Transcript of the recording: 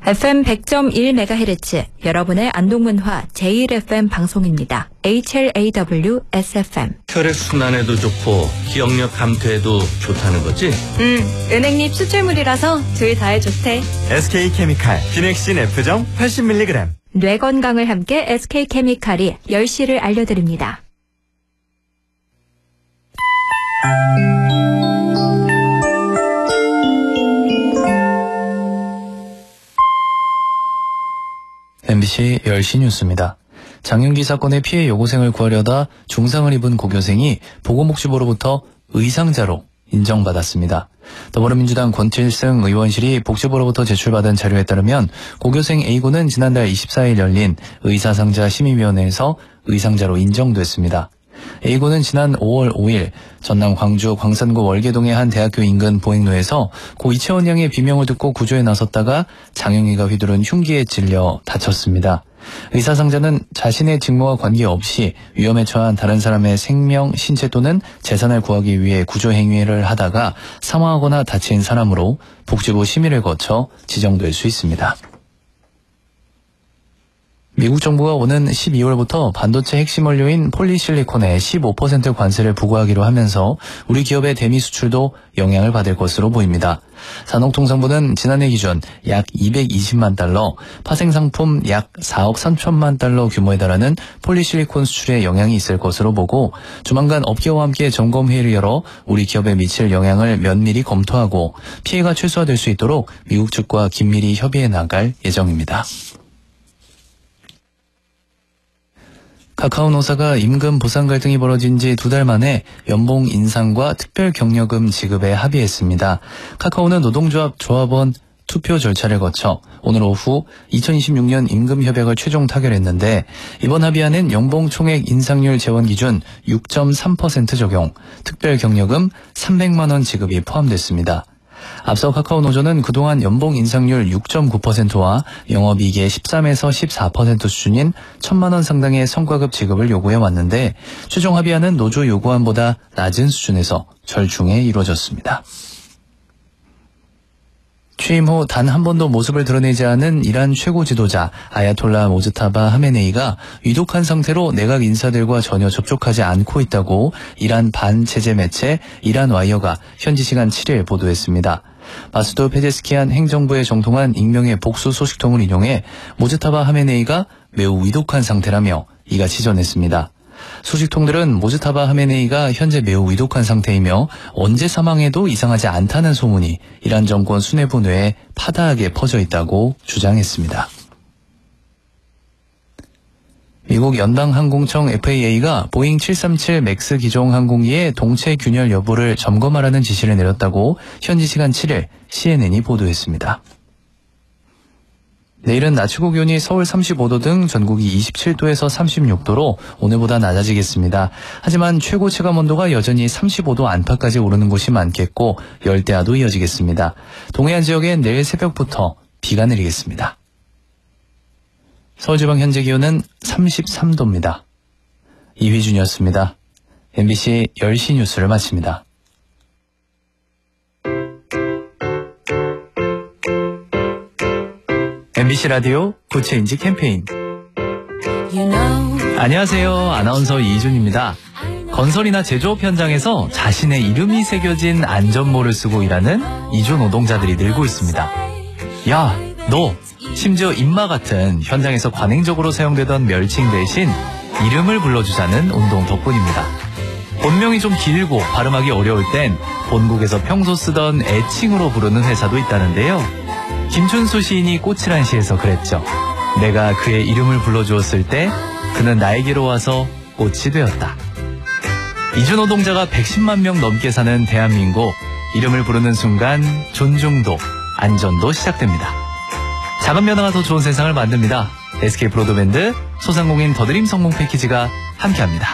FM 100.1MHz 여러분의 안동문화 제1FM 방송입니다. HLAW-SFM. 혈액순환에도 좋고 기억력 감퇴에도 좋다는 거지? 은행잎 추출물이라서 둘 다에 좋대. SK케미칼 비넥신 F정 80mg. 뇌 건강을 함께 SK케미칼이 10시를 알려드립니다. MBC 10시 뉴스입니다. 장윤기 사건의 피해 여고생을 구하려다 중상을 입은 고교생이 보건복지부로부터 의상자로 인정받았습니다. 더불어민주당 권칠승 의원실이 복지부로부터 제출받은 자료에 따르면 고교생 A군은 지난달 24일 열린 의사상자 심의위원회에서 의상자로 인정됐습니다. A군은 지난 5월 5일 전남 광주 광산구 월계동의 한 대학교 인근 보행로에서 고 이채원 양의 비명을 듣고 구조에 나섰다가 장윤기가 휘두른 흉기에 찔려 다쳤습니다. 의사상자는 자신의 직무와 관계없이 위험에 처한 다른 사람의 생명, 신체 또는 재산을 구하기 위해 구조 행위를 하다가 사망하거나 다친 사람으로 복지부 심의를 거쳐 지정될 수 있습니다. 미국 정부가 오는 12월부터 반도체 핵심 원료인 폴리실리콘에 15% 관세를 부과하기로 하면서 우리 기업의 대미 수출도 영향을 받을 것으로 보입니다. 산업통상부는 지난해 기준 약 220만 달러, 파생상품 약 4억 3천만 달러 규모에 달하는 폴리실리콘 수출에 영향이 있을 것으로 보고 조만간 업계와 함께 점검회의를 열어 우리 기업에 미칠 영향을 면밀히 검토하고 피해가 최소화될 수 있도록 미국 측과 긴밀히 협의해 나갈 예정입니다. 카카오 노사가 임금 보상 갈등이 벌어진 지 2달 만에 연봉 인상과 특별 경력금 지급에 합의했습니다. 카카오는 노동조합 조합원 투표 절차를 거쳐 오늘 오후 2026년 임금 협약을 최종 타결했는데 이번 합의안은 연봉 총액 인상률 재원 기준 6.3% 적용, 특별 경력금 300만 원 지급이 포함됐습니다. 앞서 카카오 노조는 그동안 연봉 인상률 6.9%와 영업이익의 13에서 14% 수준인 1,000만 원 상당의 성과급 지급을 요구해 왔는데 최종 합의안은 노조 요구안보다 낮은 수준에서 절충해 이루어졌습니다. 취임 후 단 한 번도 모습을 드러내지 않은 이란 최고 지도자 아야톨라 모즈타바 하메네이가 위독한 상태로 내각 인사들과 전혀 접촉하지 않고 있다고 이란 반체제 매체 이란 와이어가 현지 시간 7일 보도했습니다. 마수드 페제스키안 행정부에 정통한 익명의 복수 소식통을 인용해 모즈타바 하메네이가 매우 위독한 상태라며 이같이 전했습니다. 소식통들은 모즈타바 하메네이가 현재 매우 위독한 상태이며 언제 사망해도 이상하지 않다는 소문이 이란 정권 수뇌부 내에 파다하게 퍼져 있다고 주장했습니다. 미국 연방항공청 FAA가 보잉 737 맥스 기종 항공기의 동체 균열 여부를 점검하라는 지시를 내렸다고 현지 시간 7일 CNN이 보도했습니다. 내일은 낮 최고 기온이 서울 35도 등 전국이 27도에서 36도로 오늘보다 낮아지겠습니다. 하지만 최고 체감 온도가 여전히 35도 안팎까지 오르는 곳이 많겠고 열대야도 이어지겠습니다. 동해안 지역엔 내일 새벽부터 비가 내리겠습니다. 서울지방 현재 기온은 33도입니다. 이휘준이었습니다. MBC 10시 뉴스를 마칩니다. MBC 라디오 구체인지 캠페인. 안녕하세요. 아나운서 이준입니다. 건설이나 제조업 현장에서 자신의 이름이 새겨진 안전모를 쓰고 일하는 이주 노동자들이 늘고 있습니다. 야, 너! 심지어 임마 같은 현장에서 관행적으로 사용되던 멸칭 대신 이름을 불러주자는 운동 덕분입니다. 본명이 좀 길고 발음하기 어려울 땐 본국에서 평소 쓰던 애칭으로 부르는 회사도 있다는데요. 김춘수 시인이 꽃이란 시에서 그랬죠. 내가 그의 이름을 불러주었을 때 그는 나에게로 와서 꽃이 되었다. 이주 노동자가 110만 명 넘게 사는 대한민국, 이름을 부르는 순간 존중도, 안전도 시작됩니다. 작은 변화가 더 좋은 세상을 만듭니다. SK 브로드밴드, 소상공인 더드림 성공 패키지가 함께합니다.